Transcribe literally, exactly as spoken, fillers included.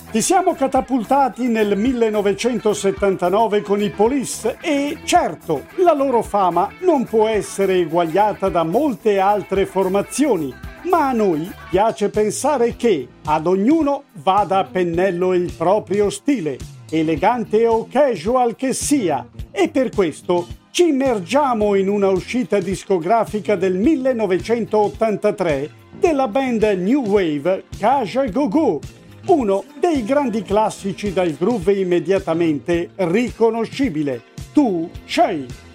Ci siamo catapultati nel millenovecentosettantanove con i Police e, certo, la loro fama non può essere eguagliata da molte altre formazioni, ma a noi piace pensare che ad ognuno vada a pennello il proprio stile, elegante o casual che sia, e per questo ci immergiamo in una uscita discografica del millenovecentottantatré della band New Wave Kaja Go Go, uno dei grandi classici dal groove immediatamente riconoscibile, Tu Sei.